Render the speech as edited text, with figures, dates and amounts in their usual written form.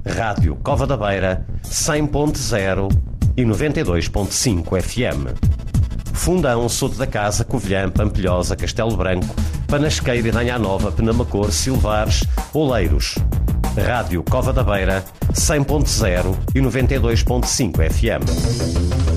Rádio Cova da Beira, 100.0 e 92.5 FM. Fundão, Soto da Casa, Covilhã, Pampilhosa, Castelo Branco, Panasqueira e Ranha Nova, Penamacor, Silvares, Oleiros. Rádio Cova da Beira, 100.0 e 92.5 FM.